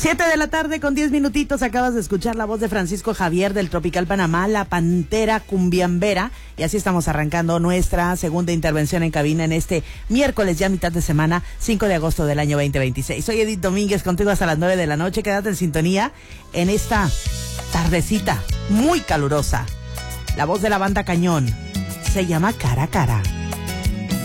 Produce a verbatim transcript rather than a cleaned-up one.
Siete de la tarde con diez minutitos. Acabas de escuchar la voz de Francisco Javier del Tropical Panamá, la Pantera Cumbiambera. Y así estamos arrancando nuestra segunda intervención en cabina en este miércoles, ya mitad de semana, cinco de agosto del año veinte veintiséis. Soy Edith Domínguez, contigo hasta las nueve de la noche. Quédate en sintonía en esta tardecita muy calurosa. La voz de la banda Cañón se llama Cara a Cara.